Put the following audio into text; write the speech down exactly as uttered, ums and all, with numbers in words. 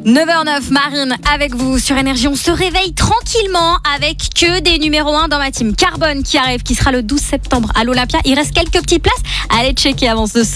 neuf heures neuf, Marine avec vous sur Énergie. On se réveille tranquillement avec que des numéros un dans ma team. Carbone qui arrive, qui sera le douze septembre à l'Olympia. Il reste quelques petites places. Allez checker avant ce